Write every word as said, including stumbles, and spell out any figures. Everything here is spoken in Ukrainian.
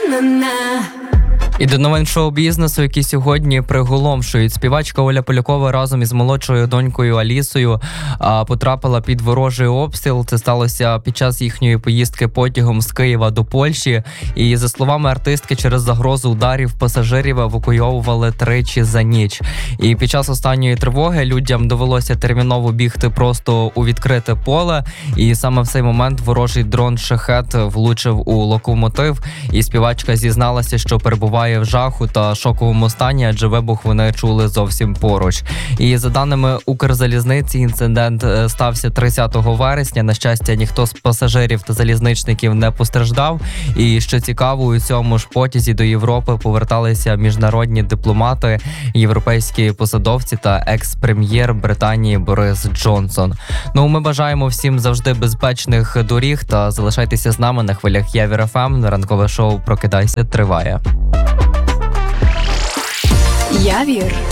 І до новин шоу-бізнесу, які сьогодні приголомшують. Співачка Оля Полякова разом із молодшою донькою Алісою а, потрапила під ворожий обстріл. Це сталося під час їхньої поїздки потягом з Києва до Польщі. І за словами артистки, через загрозу ударів пасажирів евакуйовували тричі за ніч. І під час останньої тривоги людям довелося терміново бігти просто у відкрите поле. І саме в цей момент ворожий дрон «Шахед» влучив у локомотив. І співачка зізналася, що перебуває в жаху та шоковому стані, адже вибух вони чули зовсім поруч. І за даними Укрзалізниці, інцидент стався тридцятого вересня. На щастя, ніхто з пасажирів та залізничників не постраждав. І що цікаво, у цьому ж потязі до Європи поверталися міжнародні дипломати, європейські посадовці та екс-прем'єр Британії Борис Джонсон. Ну, ми бажаємо всім завжди безпечних доріг та залишайтеся з нами на хвилях Явір еф ем. Ранкове шоу «Прокидайся» триває. Явір.